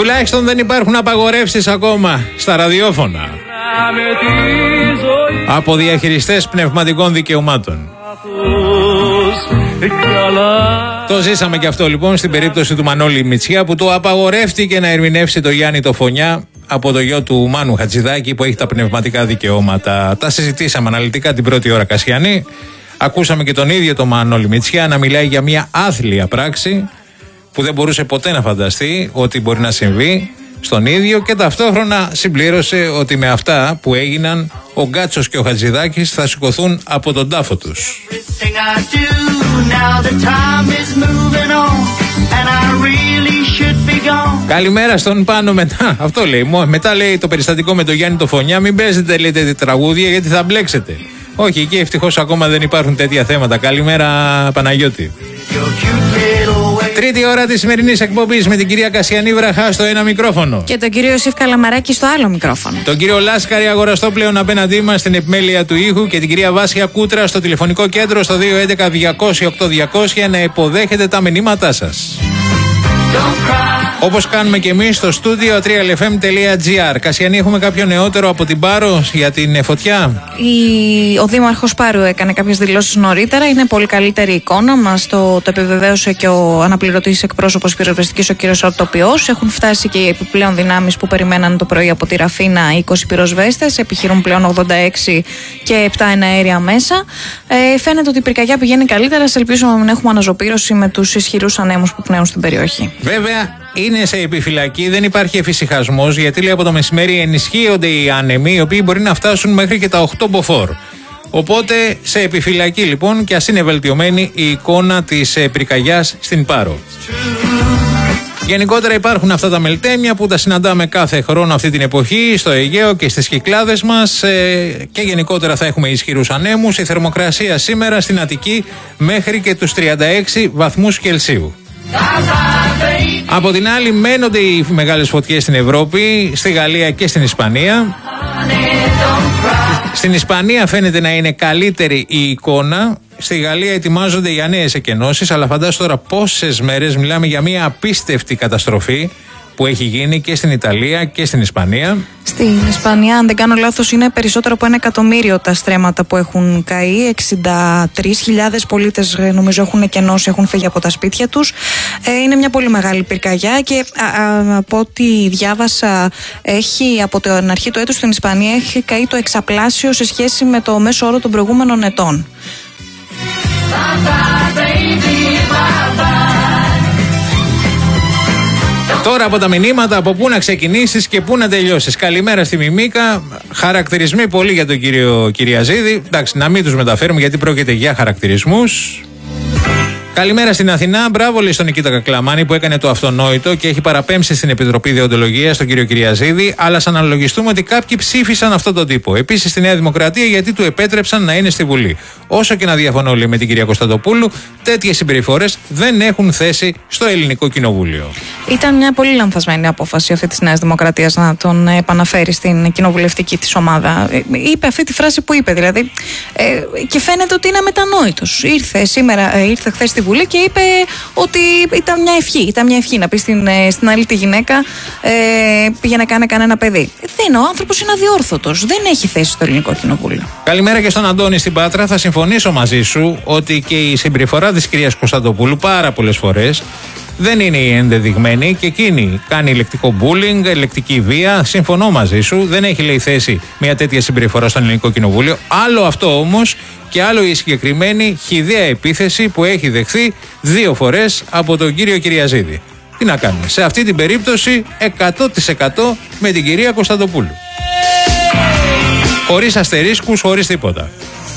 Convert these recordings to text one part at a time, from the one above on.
Τουλάχιστον δεν υπάρχουν απαγορεύσεις ακόμα στα ραδιόφωνα από διαχειριστές πνευματικών δικαιωμάτων. Το ζήσαμε και αυτό λοιπόν στην περίπτωση του Μανώλη Μητσιά, που το απαγορεύτηκε να ερμηνεύσει το Γιάννη το Φωνιά από το γιο του Μάνου Χατζηδάκη, που έχει τα πνευματικά δικαιώματα. Τα συζητήσαμε αναλυτικά την πρώτη ώρα, Κασιανή. Ακούσαμε και τον ίδιο τον Μανώλη Μητσιά να μιλάει για μια άθλια πράξη που δεν μπορούσε ποτέ να φανταστεί ότι μπορεί να συμβεί στον ίδιο, και ταυτόχρονα συμπλήρωσε ότι με αυτά που έγιναν ο Γκάτσος και ο Χατζηδάκης θα σηκωθούν από τον τάφο τους. Καλημέρα στον Πάνο μετά. Αυτό λέει. Μετά λέει το περιστατικό με τον Γιάννη το Φωνιά. Μην παίζετε, λέτε, τη τραγούδια γιατί θα μπλέξετε. Όχι, εκεί ευτυχώς ακόμα δεν υπάρχουν τέτοια θέματα. Καλημέρα, Παναγιώτη. Τρίτη ώρα της σημερινής εκπομπής με την κυρία Κασιανή Βραχά στο ένα μικρόφωνο. Και τον κύριο Ιωσήφ Καλαμαράκη στο άλλο μικρόφωνο. Τον κύριο Λάσκαρη αγοραστό πλέον απέναντί μας στην επιμέλεια του ήχου, και την κυρία Βάσια Κούτρα στο τηλεφωνικό κέντρο στο 211-200-8200 να υποδέχετε τα μηνύματά σας. Όπως κάνουμε και εμείς στο στούντιο 3lfm.gr. Κασιανή, έχουμε κάποιο νεότερο από την Πάρο για την φωτιά? Ο Δήμαρχος Πάρου έκανε κάποιες δηλώσεις νωρίτερα. Είναι πολύ καλύτερη εικόνα. Μας το επιβεβαίωσε και ο αναπληρωτής εκπρόσωπος πυροσβεστικής, ο κύριος Ορτοπιός. Έχουν φτάσει και οι επιπλέον δυνάμεις που περιμέναν το πρωί από τη Ραφίνα, 20 πυροσβέστες. Επιχειρούν πλέον 86 και 7 εναέρια μέσα. Φαίνεται ότι η πυρκαγιά πηγαίνει καλύτερα. Ελπίζουμε να μην έχουμε αναζωπήρωση με τους ισχυρούς ανέμους που πνέουν στην περιοχή. Βέβαια, είναι σε επιφυλακή, δεν υπάρχει εφησυχασμός, γιατί λέει από το μεσημέρι ενισχύονται οι άνεμοι, οι οποίοι μπορεί να φτάσουν μέχρι και τα 8 μποφόρ. Οπότε σε επιφυλακή λοιπόν, και ας είναι βελτιωμένη η εικόνα της πυρκαγιάς στην Πάρο. Γενικότερα υπάρχουν αυτά τα μελτέμια που τα συναντάμε κάθε χρόνο αυτή την εποχή στο Αιγαίο και στις Κυκλάδες μας, και γενικότερα θα έχουμε ισχυρούς ανέμους. Η θερμοκρασία σήμερα στην Αττική μέχρι και τους 36 βαθμούς Κελσίου. Από την άλλη μένονται οι μεγάλες φωτιές στην Ευρώπη, στη Γαλλία και στην Ισπανία. Στην Ισπανία φαίνεται να είναι καλύτερη η εικόνα. Στη Γαλλία ετοιμάζονται για νέες εκενώσεις, αλλά φαντάσου τώρα πόσες μέρες μιλάμε για μια απίστευτη καταστροφή που έχει γίνει και στην Ιταλία και στην Ισπανία. Στην Ισπανία, αν δεν κάνω λάθος, είναι περισσότερο από 1 εκατομμύριο τα στρέμματα που έχουν καεί. 63.000 πολίτες νομίζω έχουν εκενώσει, έχουν φύγει από τα σπίτια τους. Είναι μια πολύ μεγάλη πυρκαγιά και από ό,τι διάβασα, έχει από την αρχή του έτους στην Ισπανία έχει καεί το εξαπλάσιο σε σχέση με το μέσο όρο των προηγούμενων ετών. Τώρα από τα μηνύματα, από πού να ξεκινήσεις και πού να τελειώσεις. Καλημέρα στη Μιμίκα. Χαρακτηρισμοί πολύ για τον κύριο Κυριαζίδη. Εντάξει, να μην τους μεταφέρουμε γιατί πρόκειται για χαρακτηρισμούς. Καλημέρα στην Αθηνά. Μπράβο, λέει στον Νικήτα Κακλαμάνη που έκανε το αυτονόητο και έχει παραπέμψει στην Επιτροπή Δεοντολογίας τον κύριο Κυριαζίδη. Αλλά ας αναλογιστούμε ότι κάποιοι ψήφισαν αυτόν τον τύπο. Επίσης στη Νέα Δημοκρατία, γιατί του επέτρεψαν να είναι στη Βουλή. Όσο και να διαφωνώ, λέει, με την κυρία Κωνσταντοπούλου, τέτοιες συμπεριφορές δεν έχουν θέση στο Ελληνικό Κοινοβούλιο. Ήταν μια πολύ λανθασμένη απόφαση αυτή της Νέας Δημοκρατίας να τον επαναφέρει στην κοινοβουλευτική της ομάδα. Είπε αυτή τη φράση που είπε, δηλαδή. Και φαίνεται ότι είναι αμετανόητος. Ήρθε χθες στη Βουλή και είπε ότι ήταν μια ευχή. Ήταν μια ευχή να πει στην άλλη τη γυναίκα πήγε να κάνει κανένα παιδί. Ο άνθρωπος είναι αδιόρθωτος. Δεν έχει θέση στο Ελληνικό Κοινοβούλιο. Καλημέρα και στον Αντώνη στην Πάτρα. Θα συμφωνήσω μαζί σου ότι και η συμπεριφορά της κυρίας Κωνσταντοπούλου πάρα πολλές φορές δεν είναι η ενδεδειγμένη, και εκείνη κάνει ηλεκτρικό bullying, ηλεκτρική βία. Συμφωνώ μαζί σου. Δεν έχει, λέει, θέση μια τέτοια συμπεριφορά στο Ελληνικό Κοινοβούλιο. Άλλο αυτό όμως, και άλλο η συγκεκριμένη χυδαία επίθεση που έχει δεχθεί 2 φορές από τον κύριο Κυριαζίδη. Τι να κάνουμε. Σε αυτή την περίπτωση 100% με την κυρία Κωνσταντοπούλου. Χωρίς αστερίσκους, χωρίς τίποτα.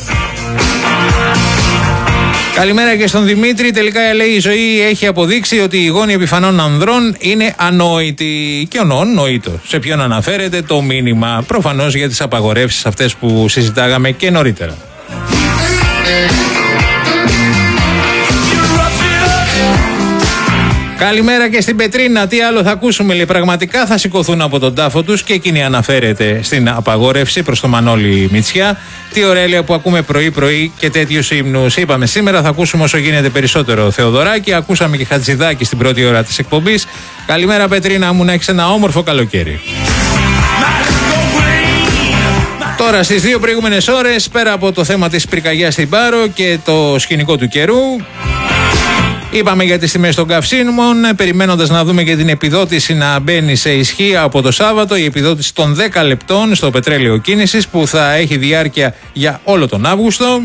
Καλημέρα και στον Δημήτρη. Τελικά, λέει, η ζωή έχει αποδείξει ότι η γόνοι επιφανών ανδρών είναι ανόητη. Και νοήτο. Σε ποιον αναφέρεται το μήνυμα? Προφανώς για τις απαγορεύσεις αυτές που συζητάγαμε και νωρίτερα. Καλημέρα και στην Πετρίνα. Τι άλλο θα ακούσουμε, λέει? Πραγματικά θα σηκωθούν από τον τάφο τους, και εκείνη αναφέρεται στην απαγόρευση προς το Μανώλη Μητσιά. Τι ωραία, λέει, που ακούμε πρωί-πρωί και τέτοιους ύμνους. Είπαμε σήμερα θα ακούσουμε όσο γίνεται περισσότερο Θεοδωράκη. Ακούσαμε και Χατζηδάκη στην πρώτη ώρα της εκπομπής. Καλημέρα Πετρίνα μου, να έχεις ένα όμορφο καλοκαίρι. Τώρα στις 2 προηγούμενες ώρες, πέρα από το θέμα της πυρκαγιάς στην Πάρο και το σκηνικό του καιρού, είπαμε για τις τιμές των καυσίμων, περιμένοντας να δούμε και την επιδότηση να μπαίνει σε ισχύ από το Σάββατο, η επιδότηση των 10 λεπτών στο πετρέλαιο κίνησης που θα έχει διάρκεια για όλο τον Αύγουστο.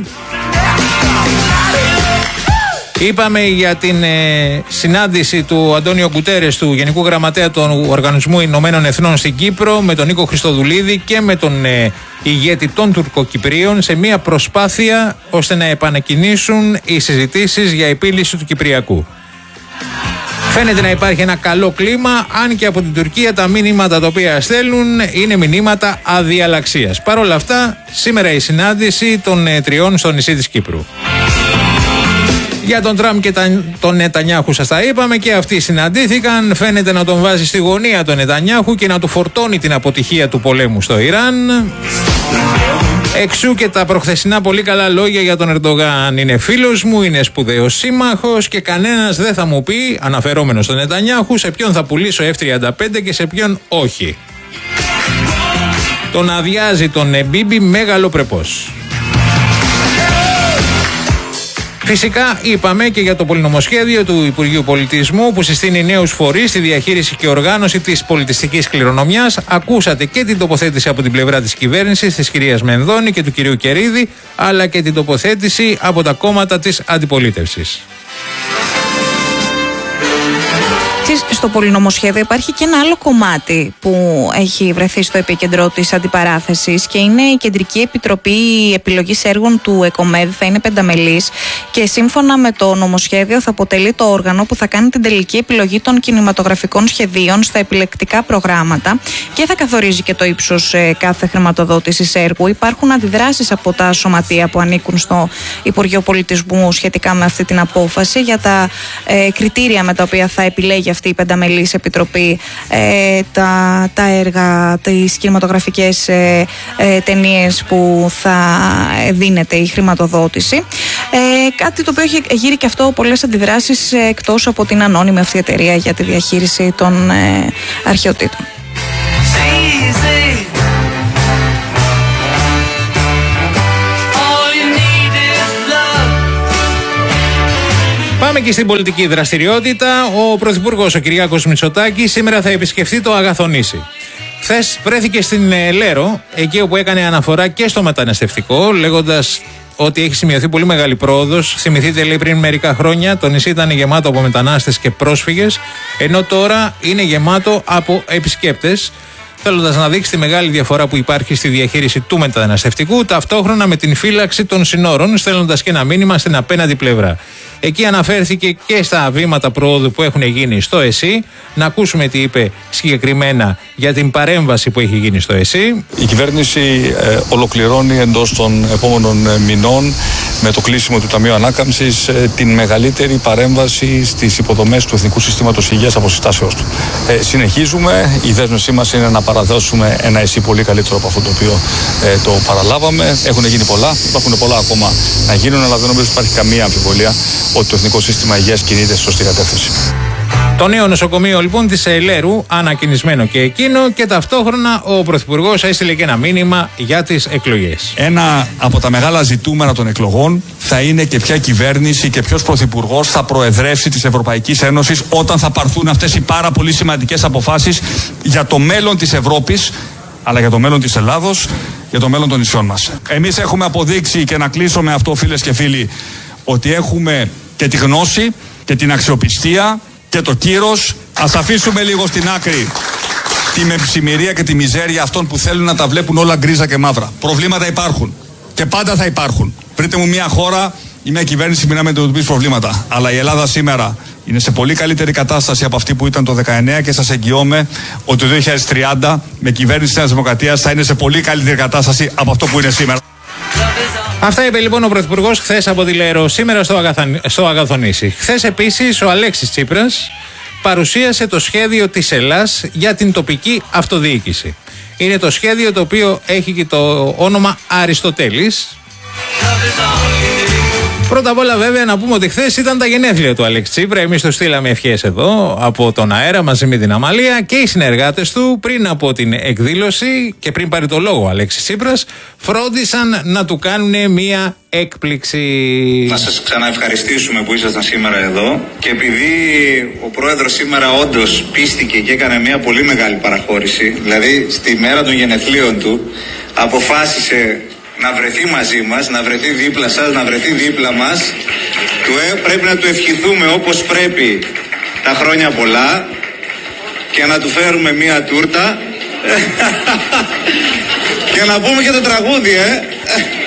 Είπαμε για την συνάντηση του Αντώνιο Γκουτέρες, του Γενικού Γραμματέα του Οργανισμού Ηνωμένων Εθνών στην Κύπρο, με τον Νίκο Χριστοδουλίδη και με τον ηγέτη των Τουρκοκυπρίων, σε μια προσπάθεια ώστε να επανακινήσουν οι συζητήσεις για επίλυση του Κυπριακού. Φαίνεται να υπάρχει ένα καλό κλίμα, αν και από την Τουρκία τα μηνύματα τα οποία στέλνουν είναι μηνύματα αδιαλαξίας. Παρ' όλα αυτά, σήμερα η συνάντηση των τριών στο νησί της Κύπρου. Για τον Τραμπ και τον Νετανιάχου σας τα είπαμε, και αυτοί συναντήθηκαν. Φαίνεται να τον βάζει στη γωνία τον Νετανιάχου και να του φορτώνει την αποτυχία του πολέμου στο Ιράν. Εξού και τα προχθεσινά πολύ καλά λόγια για τον Ερντογάν. Είναι φίλος μου, είναι σπουδαίος σύμμαχος και κανένας δεν θα μου πει, αναφερόμενος στον Νετανιάχου, σε ποιον θα πουλήσω F-35 και σε ποιον όχι. Τον αδειάζει τον Μπίμπι μεγαλοπρεπώς. Φυσικά είπαμε και για το πολυνομοσχέδιο του Υπουργείου Πολιτισμού που συστήνει νέους φορείς στη διαχείριση και οργάνωση της πολιτιστικής κληρονομιάς. Ακούσατε και την τοποθέτηση από την πλευρά της κυβέρνησης, της κυρίας Μενδώνη και του κυρίου Κερίδη, αλλά και την τοποθέτηση από τα κόμματα της αντιπολίτευσης. Στο πολυνομοσχέδιο υπάρχει και ένα άλλο κομμάτι που έχει βρεθεί στο επίκεντρο της αντιπαράθεσης και είναι η Κεντρική Επιτροπή Επιλογής Έργων του ΕΚΟΜΕΔ. Θα είναι 5μελής και σύμφωνα με το νομοσχέδιο θα αποτελεί το όργανο που θα κάνει την τελική επιλογή των κινηματογραφικών σχεδίων στα επιλεκτικά προγράμματα και θα καθορίζει και το ύψος κάθε χρηματοδότησης έργου. Υπάρχουν αντιδράσεις από τα σωματεία που ανήκουν στο Υπουργείο Πολιτισμού σχετικά με αυτή την απόφαση για τα κριτήρια με τα οποία θα επιλέγει αυτή η 5μελής επιτροπή τα έργα, τις κινηματογραφικές ταινίες που θα δίνεται η χρηματοδότηση. Κάτι το οποίο έχει γύρει και αυτό πολλές αντιδράσεις εκτός από την ανώνυμη αυτή εταιρεία για τη διαχείριση των αρχαιοτήτων. Πάμε και στην πολιτική δραστηριότητα. Ο Πρωθυπουργός, ο Κυριάκος Μητσοτάκης, σήμερα θα επισκεφθεί το Αγαθονήσι. Χθες βρέθηκε στην Λέρο, εκεί όπου έκανε αναφορά και στο μεταναστευτικό, λέγοντας ότι έχει σημειωθεί πολύ μεγάλη πρόοδος. Θυμηθείτε, λέει, πριν μερικά χρόνια το νησί ήταν γεμάτο από μετανάστες και πρόσφυγες, ενώ τώρα είναι γεμάτο από επισκέπτες, θέλοντας να δείξει τη μεγάλη διαφορά που υπάρχει στη διαχείριση του μεταναστευτικού, ταυτόχρονα με την φύλαξη των συνόρων, στέλνοντας και ένα μήνυμα στην απέναντι πλευρά. Εκεί αναφέρθηκε και στα βήματα προόδου που έχουν γίνει στο ΕΣΥ. Να ακούσουμε τι είπε συγκεκριμένα για την παρέμβαση που έχει γίνει στο ΕΣΥ. Η κυβέρνηση ολοκληρώνει εντός των επόμενων μηνών, με το κλείσιμο του Ταμείου Ανάκαμψης, την μεγαλύτερη παρέμβαση στις υποδομές του Εθνικού Συστήματος Υγείας από συστάσεώς του. Συνεχίζουμε. Η δέσμευσή μας είναι να παραδώσουμε ένα ΕΣΥ πολύ καλύτερο από αυτό το οποίο το παραλάβαμε. Έχουν γίνει πολλά, υπάρχουν πολλά ακόμα να γίνουν, αλλά δεν νομίζω ότι υπάρχει καμία αμφιβολία ότι το Εθνικό Σύστημα Υγείας κινείται στη σωστή κατεύθυνση. Το νέο νοσοκομείο λοιπόν της Λέρου, ανακοινισμένο και εκείνο, και ταυτόχρονα ο Πρωθυπουργός έστειλε και ένα μήνυμα για τις εκλογές. Ένα από τα μεγάλα ζητούμενα των εκλογών θα είναι και ποια κυβέρνηση και ποιος πρωθυπουργός θα προεδρεύσει της Ευρωπαϊκής Ένωσης όταν θα πάρθουν αυτές οι πάρα πολύ σημαντικές αποφάσεις για το μέλλον της Ευρώπης, αλλά για το μέλλον της Ελλάδος, για το μέλλον των νησιών μας. Εμείς έχουμε αποδείξει, και να κλείσω με αυτό, φίλες και φίλοι, ότι έχουμε και τη γνώση και την αξιοπιστία και το κύρος. Ας αφήσουμε λίγο στην άκρη τη μεψημερία και τη μιζέρια αυτών που θέλουν να τα βλέπουν όλα γκρίζα και μαύρα. Προβλήματα υπάρχουν και πάντα θα υπάρχουν. Βρείτε μου μια χώρα ή μια κυβέρνηση που να αντιμετωπίσει προβλήματα. Αλλά η Ελλάδα σήμερα είναι σε πολύ καλύτερη κατάσταση από αυτή που ήταν το 19 και σας εγγυώμαι ότι το 2030 με κυβέρνηση της Δημοκρατίας θα είναι σε πολύ καλύτερη κατάσταση από αυτό που είναι σήμερα. Αυτά είπε λοιπόν ο Πρωθυπουργός χθες από τη Λέρο, σήμερα στο Αγαθονήσι. Χθες επίσης ο Αλέξης Τσίπρας παρουσίασε το σχέδιο της Ελλάς για την τοπική αυτοδιοίκηση. Είναι το σχέδιο το οποίο έχει και το όνομα Αριστοτέλης. Πρώτα απ' όλα, βέβαια, να πούμε ότι χθες ήταν τα γενέθλια του Αλέξη Τσίπρα. Εμείς του στείλαμε ευχές εδώ από τον αέρα μαζί με την Αμαλία και οι συνεργάτες του πριν από την εκδήλωση και πριν πάρει το λόγο ο Αλέξης Τσίπρας, φρόντισαν να του κάνουν μία έκπληξη. Να σας ξαναευχαριστήσουμε που ήσασταν σήμερα εδώ και επειδή ο πρόεδρος σήμερα όντως πίστηκε και έκανε μια πολύ μεγάλη παραχώρηση, δηλαδή στη μέρα των γενεθλίων του αποφάσισε να βρεθεί μαζί μας, να βρεθεί δίπλα σας, να βρεθεί δίπλα μας, πρέπει να του ευχηθούμε όπως πρέπει τα χρόνια πολλά και να του φέρουμε μια τούρτα και να πούμε και το τραγούδι,